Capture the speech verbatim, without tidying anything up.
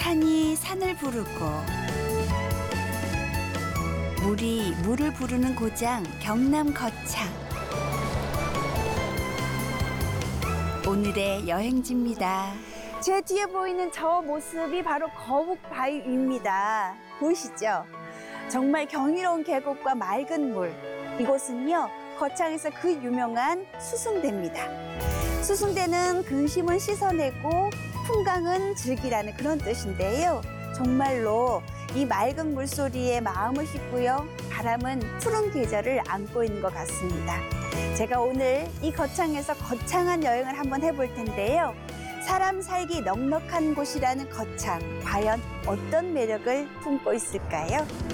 산이 산을 부르고 물이 물을 부르는 고장 경남 거창. 오늘의 여행지입니다. 제 뒤에 보이는 저 모습이 바로 거북바위입니다. 보이시죠? 정말 경이로운 계곡과 맑은 물. 이곳은요, 거창에서 그 유명한 수승대입니다. 수승대는 근심은 씻어내고 풍광은 즐기라는 그런 뜻인데요. 정말로 이 맑은 물소리에 마음을 씻고요, 바람은 푸른 계절을 안고 있는 것 같습니다. 제가 오늘 이 거창에서 거창한 여행을 한번 해볼 텐데요. 사람 살기 넉넉한 곳이라는 거창, 과연 어떤 매력을 품고 있을까요?